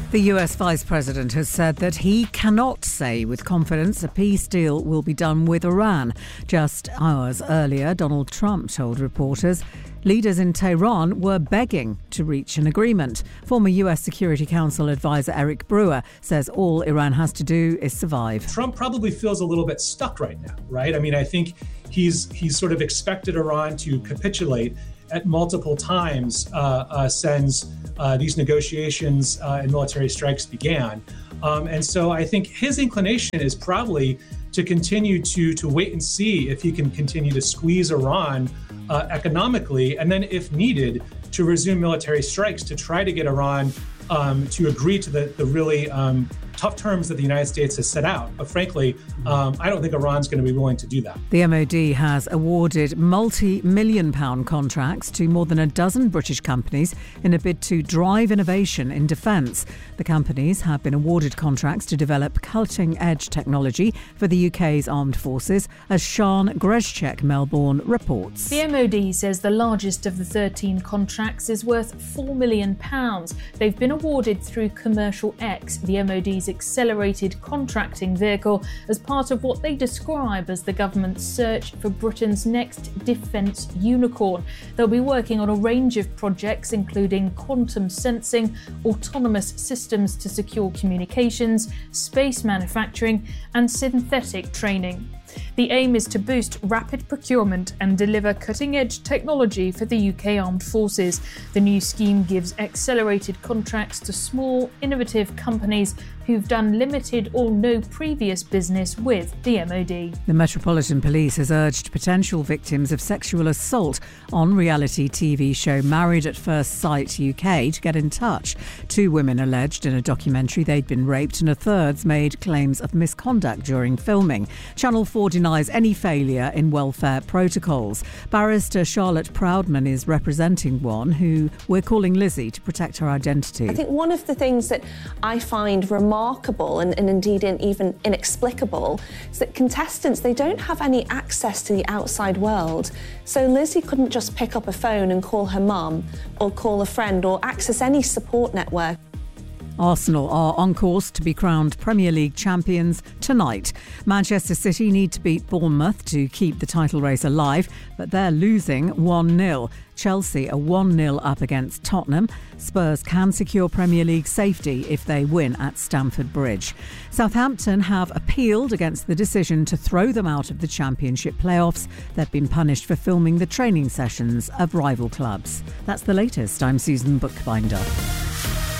The US Vice President has said that he cannot say with confidence a peace deal will be done with Iran. Just hours earlier, Donald Trump told reporters leaders in Tehran were begging to reach an agreement. Former US Security Council advisor Eric Brewer says all Iran has to do is survive. Trump probably feels a little bit stuck right now, right? I mean, I think he's sort of expected Iran to capitulate at multiple times since these negotiations and military strikes began. And so I think his inclination is probably to continue to wait and see if he can continue to squeeze Iran economically, and then if needed, to resume military strikes to try to get Iran to agree to the really tough terms that the United States has set out. But frankly, I don't think Iran's going to be willing to do that. The MOD has awarded multi-million-pound contracts to more than a dozen British companies in a bid to drive innovation in defence. The companies have been awarded contracts to develop cutting-edge technology for the UK's armed forces, as Sian Greszczyk, Melbourne, reports. The MOD says the largest of the 13 contracts is worth £4 million. They've been awarded through Commercial X, the MOD's accelerated contracting vehicle, as part of what they describe as the government's search for Britain's next defence unicorn. They'll be working on a range of projects, including quantum sensing, autonomous systems to secure communications, space manufacturing, and synthetic training. The aim is to boost rapid procurement and deliver cutting-edge technology for the UK Armed Forces. The new scheme gives accelerated contracts to small, innovative companies who've done limited or no previous business with the MOD. The Metropolitan Police has urged potential victims of sexual assault on reality TV show Married at First Sight UK to get in touch. 2 women alleged in a documentary they'd been raped, and a third's made claims of misconduct during filming. Channel 4 denies any failure in welfare protocols. Barrister Charlotte Proudman is representing one who we're calling Lizzie to protect her identity. I think one of the things that I find remarkable and indeed even inexplicable is that contestants, they don't have any access to the outside world. So Lizzie couldn't just pick up a phone and call her mum or call a friend or access any support network. Arsenal are on course to be crowned Premier League champions tonight. Manchester City need to beat Bournemouth to keep the title race alive, but they're losing 1-0. Chelsea are 1-0 up against Tottenham. Spurs can secure Premier League safety if they win at Stamford Bridge. Southampton have appealed against the decision to throw them out of the Championship playoffs. They've been punished for filming the training sessions of rival clubs. That's the latest. I'm Susan Bookbinder.